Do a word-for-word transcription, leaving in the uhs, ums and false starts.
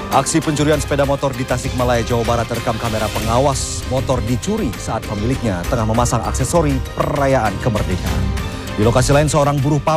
Aksi pencurian sepeda motor di Tasikmalaya, Jawa Barat terekam kamera pengawas. Motor dicuri saat pemiliknya tengah memasang aksesori perayaan kemerdekaan. Di lokasi lain, seorang buruh pabrik